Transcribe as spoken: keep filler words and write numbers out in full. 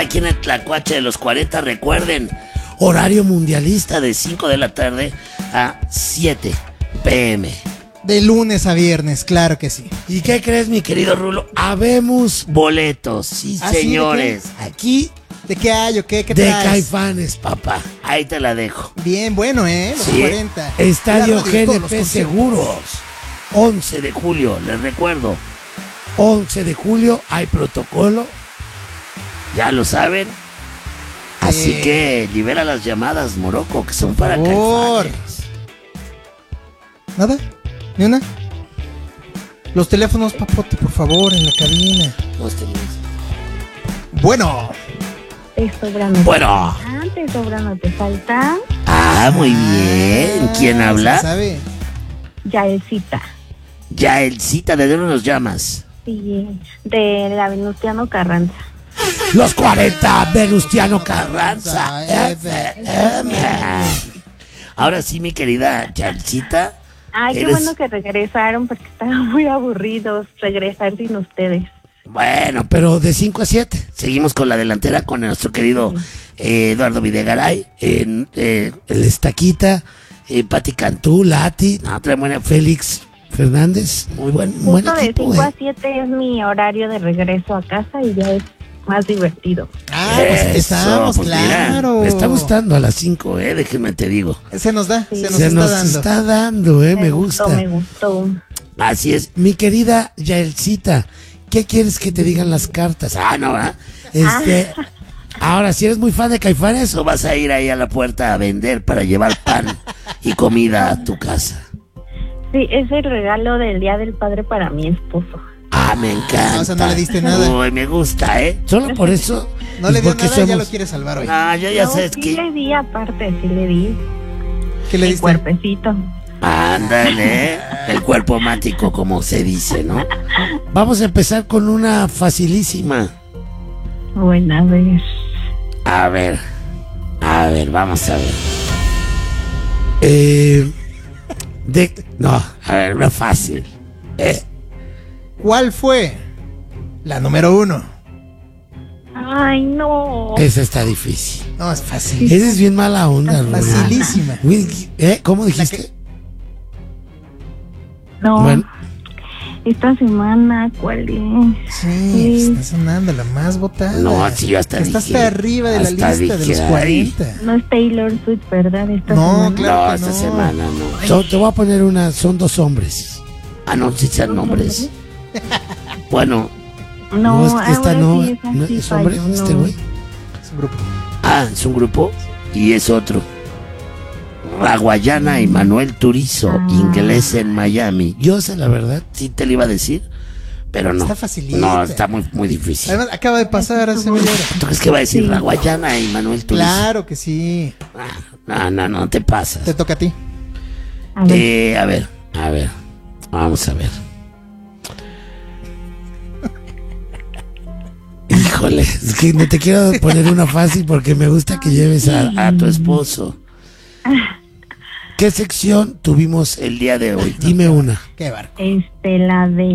aquí en el Tlacuache de los cuarenta. Recuerden, horario mundialista de cinco de la tarde a siete pm. De lunes a viernes, claro que sí. ¿Y qué crees, mi querido Rulo? Habemos boletos, sí, ¿Ah, sí? señores. Aquí ¿De qué hay o qué? ¿Qué de traes? Caifanes, papá. Ahí te la dejo. Bien, bueno, ¿eh? Los Sí. cuarenta. Estadio La radio, todos G los D P conciertos. Seguros. once de julio, les recuerdo. once de julio hay protocolo. Ya lo saben. Así Sí. que libera las llamadas, Morocco, que son para favor. Caifanes. ¿Nada? ¿Ni una? Los teléfonos, papote, por favor, en la cabina. No tenemos. Bueno. Te sobra, no Bueno. te falta, te sobra, no te falta. Ah, muy bien. ¿Quién Ah, habla? ¿se sabe? Yaelcita. Ya, el cita, ¿de dónde nos llamas? Sí, de la Venustiano Carranza. Los cuarenta, Venustiano Carranza. Carranza, F M. Ahora sí, mi querida Chalcita. Ay, qué eres- bueno que regresaron porque estaban muy aburridos regresar sin ustedes. Bueno, pero de cinco a siete. Seguimos con la delantera con nuestro querido eh, Eduardo Videgaray, eh, eh, el Estaquita, eh, Pati Cantú, Lati, no, otra buena, Félix Fernández. Muy buen, buen Justo de equipo. cinco eh. a siete es mi horario de regreso a casa y ya es más divertido. Ah, pues aquí Eso, estamos, pues mira, claro. me está gustando a las cinco, eh, déjeme te digo. Se nos da, Sí. se nos Se está nos dando. está dando, eh, me gustó, gusta. Me gustó. Así es. Mi querida Yaelcita, ¿qué quieres que te digan las cartas? Ah, no, ¿verdad? Este, ahora, si eres muy fan de Caifanes, o vas a ir ahí a la puerta a vender para llevar pan y comida a tu casa. Sí, es el regalo del Día del Padre para mi esposo. Ah, me encanta. Ah, o sea, no le diste nada. Uy, me gusta, ¿eh? Solo por eso. No le y dio porque nada, ya somos- lo quiere salvar hoy. Ah, yo ya No, sabes sí que. le di aparte, sí le di. ¿Qué le El diste? cuerpecito. Ándale, ¿eh? El cuerpo mático, como se dice, ¿no? Vamos a empezar con una facilísima. Bueno, a ver. A ver, a ver, vamos a ver. Eh, de, no, a ver, no es fácil. Eh, ¿Cuál fue la número uno? Ay, no. esa está difícil. No, es fácil. Esa es bien mala onda, Rubén. Facilísima. Uy, ¿eh? ¿Cómo dijiste? que- No. Bueno, Esta semana, ¿cuál es? Sí, está sonando la más votada. no, sí, yo hasta Que está dije. hasta arriba de la hasta lista de dije, los ay, cuarenta. No es Taylor Swift, ¿verdad? Esta No, semana. claro. No, que esta no. semana no. So- te voy a poner una, son dos hombres. Ah, no, sí sean nombres. Bueno, No, no, es que esta ahora no, sí es no así, es hombre, fallo, este no. güey. Es un grupo. Ah, es un grupo y es otro. Raguayana y Manuel Turizo, Ah. inglés en Miami. Yo sé la verdad, sí te lo iba a decir, pero no. Está facilita. No, está muy, muy difícil. Además, acaba de pasar hace media hora. ¿Tú crees que va a decir Sí. Raguayana y Manuel Turizo? Claro que sí. Ah, no, no, no te pasas. Te toca a ti. A ver. Eh, a ver, a ver, vamos a ver. Híjole, es que no te quiero poner una fácil porque me gusta que lleves a, a tu esposo. ¿Qué sección tuvimos el día de hoy? Dime una. Qué barco. Este, la de